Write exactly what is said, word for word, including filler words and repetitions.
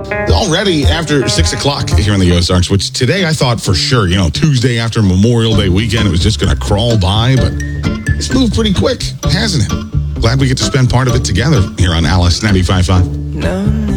Already after six o'clock here in the Ozarks, which today I thought for sure, you know, Tuesday after Memorial Day weekend, it was just going to crawl by, but it's moved pretty quick, hasn't it? Glad we get to spend part of it together here on Alice ninety-five point five. No, no.